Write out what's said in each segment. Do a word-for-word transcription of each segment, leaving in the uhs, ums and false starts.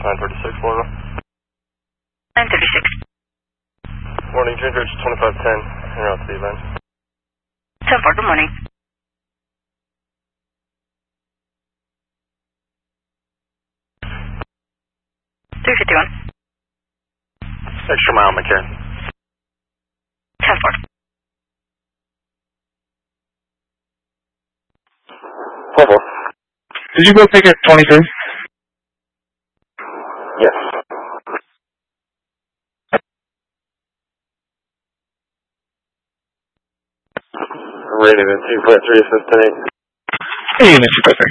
nine thirty-six, Florida. nine thirty-six. Morning, Gingrich, twenty-five ten, en route to the event. ten four, good morning. three fifty-one. Extra mile, McCarran. ten four. four four. Did you go ticket twenty-three? Yes. Rated at two foot three, assistant eight. Hey, Mister Perfect.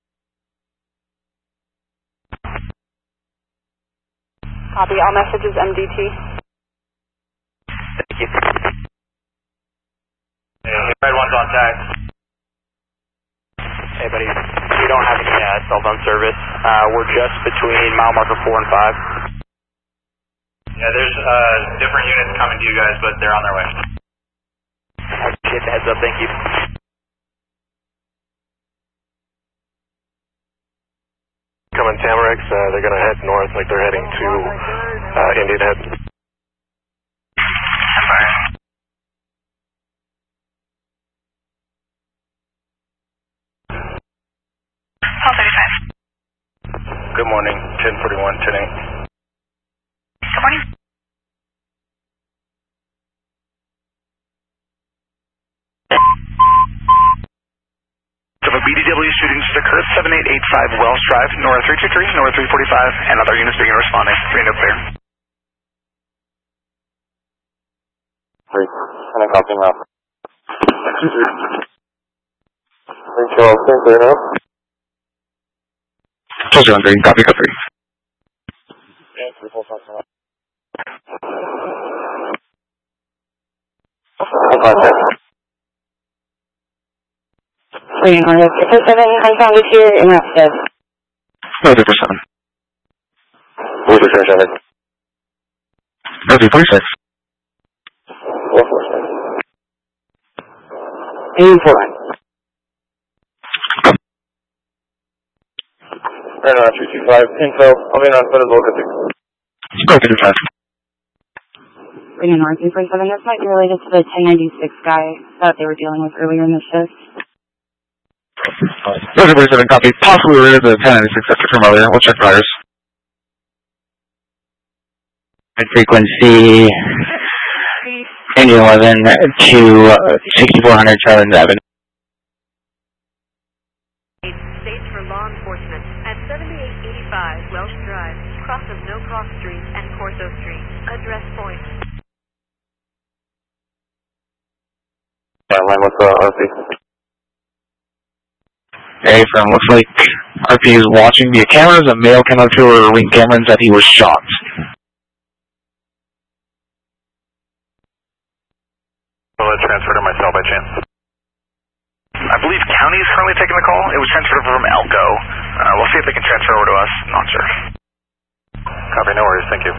Copy, all messages M D T. Thank you. Hey, Red one's on tag. Hey, buddy, we don't have any uh, cell phone service. Uh, we're just between mile marker four and five. Yeah, there's uh, different units coming to you guys, but they're on their way. I appreciate the heads up, thank you. Coming Tamarex, uh, they're going to head north like they're heading to uh, Indian Head. Good morning, ten forty-one, ten eight. Good morning. Of a B D W shooting just occurred, seven eight eight five Wells Drive, Nora three two three, Nora three forty-five, and other units begin responding. Green to clear. Three, and I copy now. Two three. Three Charles, ten clear now. Told you on green, copy, copy. Yeah, three four five now. Contact. Green on the triple seven, I found it here in Rapid. No, three four seven. Four three seven. No, three forty-six. Four four seven. Eight four. Right on, three two five. Info, I'll be on foot as well, good thing. No, three two five. Green on three four seven, this might be related to the ten ninety-six guy that they were dealing with earlier in the shift. No, three forty-seven, copy. Possibly related to the ten ninety-six after from earlier. We'll check fires. Frequency Indian eleven to uh, sixty-four hundred Charlotte Avenue. States for law enforcement at seventy-eight eighty-five Welsh Drive, cross of No Cross Street and Corso Street. Address point. Yeah, line with uh, R P. Hey, from looks like R P is watching via cameras. A male came up to her ring camera and said he was shot. Will it transfer to my cell by chance? I believe county is currently taking the call. It was transferred over from Elko. Uh, we'll see if they can transfer over to us. Not sure. Copy, no worries, thank you.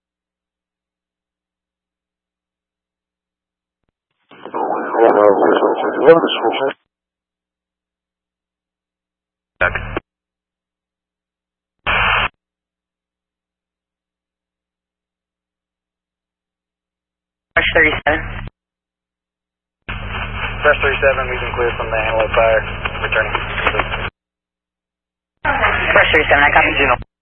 Check. Fresh thirty-seven. Fresh thirty-seven, we can clear from the Antelope Fire. Returning. Fresh thirty-seven, I copy.